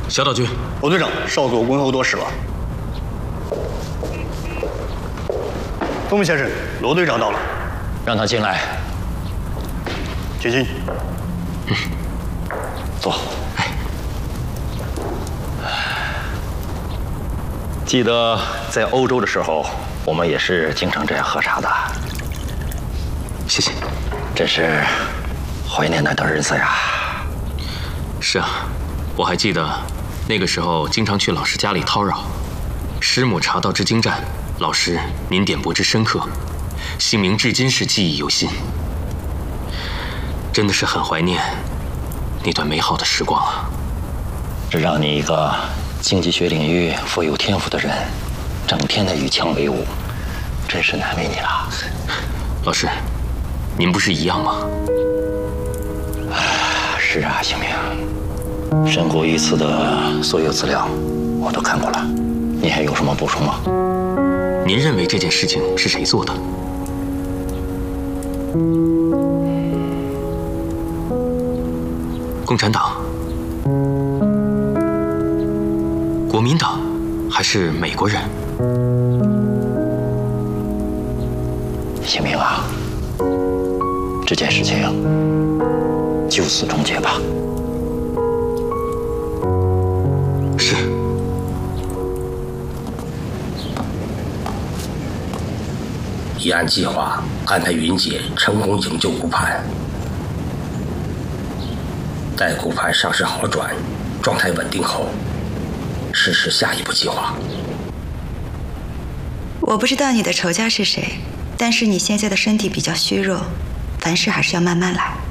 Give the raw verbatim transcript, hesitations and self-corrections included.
小岛君， 罗队长，少佐恭候多时了。东明先生，罗队长到了， 让他进来。 请进。 嗯，坐。哎，记得在欧洲的时候，我们也是经常这样喝茶的。 谢谢。 真是怀念那段日子呀。 是啊，我还记得那个时候经常去老师家里叨扰。师母茶道之精湛，老师您点拨之深刻，姓名至今是记忆犹新。真的是很怀念那段美好的时光啊！ 这让你一个经济学领域富有天赋的人，整天的与枪为伍，真是难为你了。 老师，您不是一样吗？ 是啊，姓名。申国遇刺的所有资料我都看过了，你还有什么补充吗？ 您认为这件事情是谁做的？共产党、国民党，还是美国人？ 姓名啊，这件事情就此终结吧。 是。 已按计划安排云姐成功营救顾盼，待顾盼伤势好转，状态稳定后，实施下一步计划。 我不知道你的仇家是谁，但是你现在的身体比较虚弱，凡事还是要慢慢来。